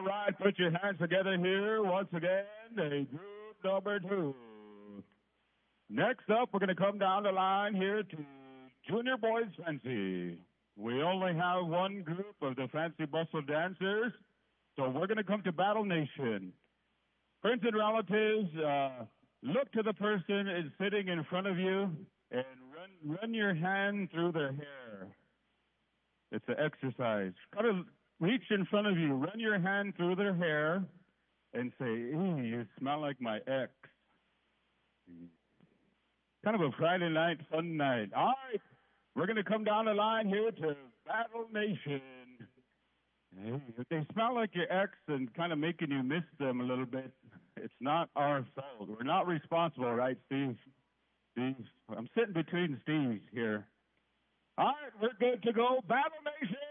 right, put your hands together here once again. A group number 2. Next up, we're going to come down the line here to Junior Boys Fancy. We only have one group of the Fancy Bustle dancers, so we're going to come to Battle Nation. Friends and relatives, look to the person is sitting in front of you and run your hand through their hair. It's an exercise. Kind of reach in front of you, run your hand through their hair, and say, "Ew, you smell like my ex." Kind of a Friday night, fun night. All right, we're going to come down the line here to Battle Nation. Hey, if they smell like your ex and kind of making you miss them a little bit, it's not our fault. We're not responsible, right, Steve? Steve, I'm sitting between Steves here. All right, we're good to go. Battle Nation!